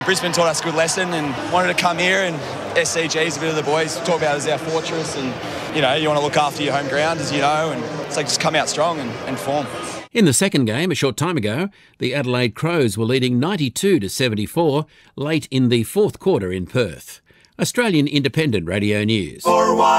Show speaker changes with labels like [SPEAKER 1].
[SPEAKER 1] Brisbane taught us a good lesson and wanted to come here, and SCG's a bit of the boys talk about it as our fortress, and you want to look after your home ground, as you know, and it's like just come out strong and form.
[SPEAKER 2] In the second game, a short time ago, the Adelaide Crows were leading 92-74 late in the fourth quarter in Perth. Australian Independent Radio News.